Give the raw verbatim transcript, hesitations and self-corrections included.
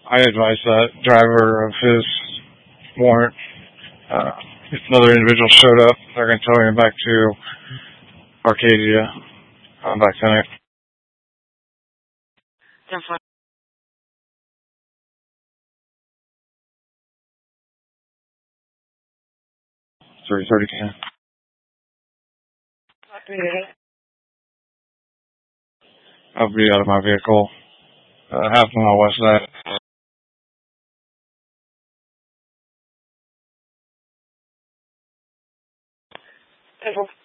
I advise that driver of his warrant. Uh, if another individual showed up, they're going to tell him back to Arcadia. I'm back tonight. Definitely. three thirty ten. I'll be out of my vehicle. Uh, half a mile west side. Definitely.